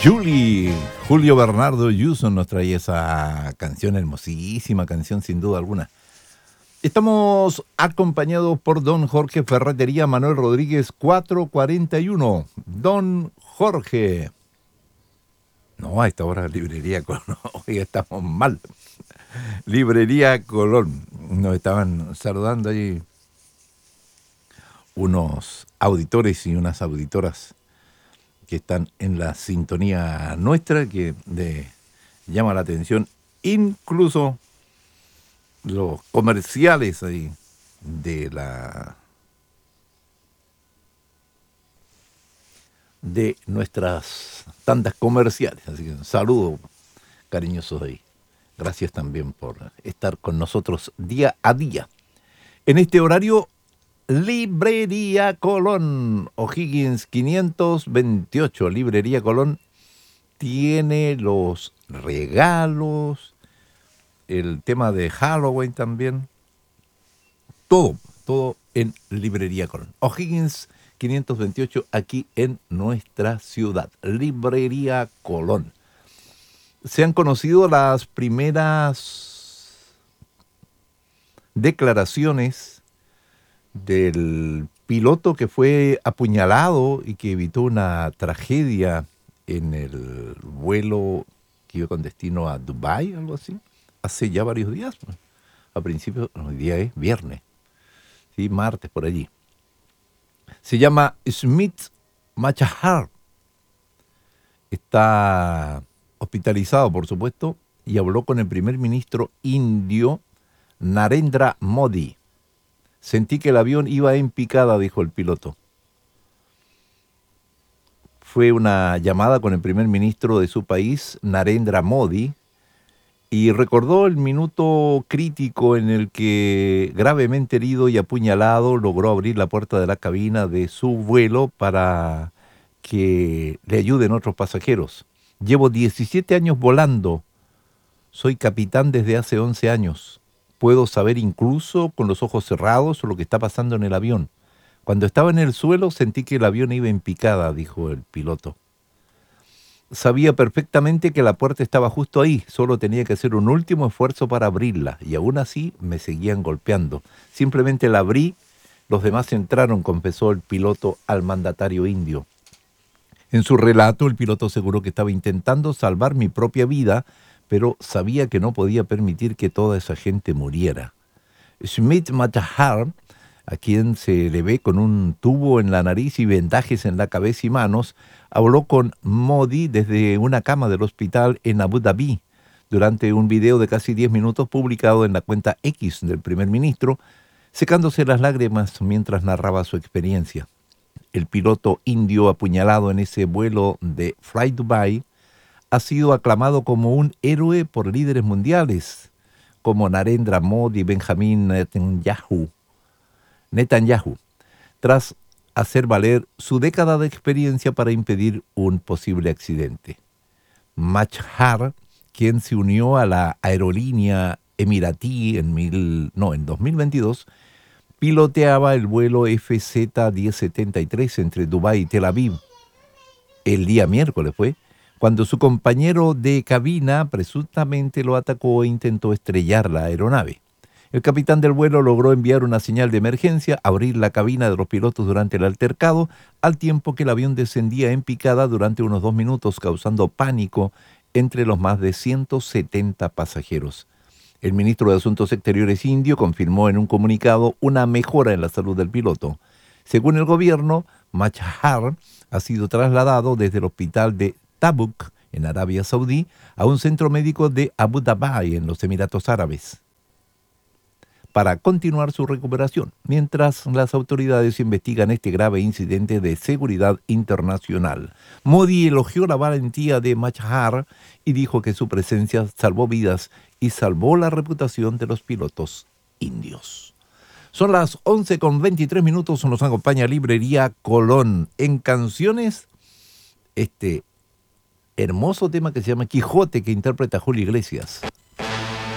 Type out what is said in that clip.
Julie, Julio Bernardo Yuson nos trae esa canción, hermosísima canción sin duda alguna. Estamos acompañados por don Jorge Ferretería Manuel Rodríguez 441. Don Jorge. No, a esta hora Librería Colón. Hoy estamos mal. Librería Colón. Nos estaban saludando ahí unos auditores y unas auditoras que están en la sintonía nuestra, que llama la atención, incluso los comerciales ahí de nuestras tandas comerciales. Así que un saludo cariñosos ahí. Gracias también por estar con nosotros día a día. En este horario, Librería Colón, O'Higgins 528. Librería Colón tiene los regalos, el tema de Halloween también. Todo en Librería Colón. O'Higgins 528 aquí en nuestra ciudad. Librería Colón. Se han conocido las primeras declaraciones del piloto que fue apuñalado y que evitó una tragedia en el vuelo que iba con destino a Dubái, algo así, hace ya varios días, a principios, hoy día es viernes, ¿sí? Martes por allí. Se llama Smith Machahar. Está hospitalizado, por supuesto, y habló con el primer ministro indio Narendra Modi. Sentí que el avión iba en picada, dijo el piloto. Fue una llamada con el primer ministro de su país, Narendra Modi, y recordó el minuto crítico en el que, gravemente herido y apuñalado, logró abrir la puerta de la cabina de su vuelo para que le ayuden otros pasajeros. Llevo 17 años volando. Soy capitán desde hace 11 años. Puedo saber incluso con los ojos cerrados lo que está pasando en el avión. Cuando estaba en el suelo sentí que el avión iba en picada, dijo el piloto. Sabía perfectamente que la puerta estaba justo ahí, solo tenía que hacer un último esfuerzo para abrirla, y aún así me seguían golpeando. Simplemente la abrí, los demás entraron, confesó el piloto al mandatario indio. En su relato, el piloto aseguró que estaba intentando salvar mi propia vida, pero sabía que no podía permitir que toda esa gente muriera. Smith Machahar, a quien se le ve con un tubo en la nariz y vendajes en la cabeza y manos, habló con Modi desde una cama del hospital en Abu Dhabi, durante un video de casi 10 minutos publicado en la cuenta X del primer ministro, secándose las lágrimas mientras narraba su experiencia. El piloto indio apuñalado en ese vuelo de Fly Dubai ha sido aclamado como un héroe por líderes mundiales, como Narendra Modi y Benjamin Netanyahu, tras hacer valer su década de experiencia para impedir un posible accidente. Machahar, quien se unió a la aerolínea emiratí en 2022, piloteaba el vuelo FZ-1073 entre Dubái y Tel Aviv. El día miércoles fue cuando su compañero de cabina presuntamente lo atacó e intentó estrellar la aeronave. El capitán del vuelo logró enviar una señal de emergencia, abrir la cabina de los pilotos durante el altercado, al tiempo que el avión descendía en picada durante unos 2 minutos, causando pánico entre los más de 170 pasajeros. El ministro de Asuntos Exteriores indio confirmó en un comunicado una mejora en la salud del piloto. Según el gobierno, Machahar ha sido trasladado desde el hospital de Tabuk, en Arabia Saudí, a un centro médico de Abu Dhabi, en los Emiratos Árabes, para continuar su recuperación, mientras las autoridades investigan este grave incidente de seguridad internacional. Modi elogió la valentía de Machahar y dijo que su presencia salvó vidas y salvó la reputación de los pilotos indios. Son las 11:23, nos acompaña Librería Colón. En canciones, hermoso tema que se llama Quijote, que interpreta Julio Iglesias.